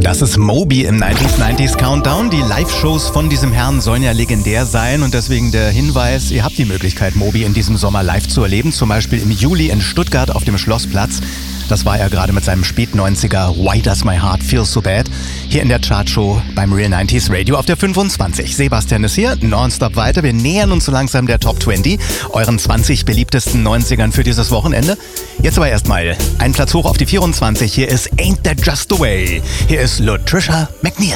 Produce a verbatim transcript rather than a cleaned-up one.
Das ist Moby im neunzig neunzig Countdown. Die Live-Shows von diesem Herrn sollen ja legendär sein und deswegen der Hinweis, ihr habt die Möglichkeit, Moby in diesem Sommer live zu erleben, zum Beispiel im Juli in Stuttgart auf dem Schlossplatz. Das war er gerade mit seinem Spät-neunziger Why Does My Heart Feel So Bad? Hier in der Chartshow beim Real neunzig Radio auf der fünfundzwanzig. Sebastian ist hier, nonstop weiter. Wir nähern uns so langsam der Top zwanzig, euren zwanzig beliebtesten neunzigern für dieses Wochenende. Jetzt aber erstmal ein Platz hoch auf die vierundzwanzig. Hier ist Ain't That Just The Way. Hier ist Latricia McNeil.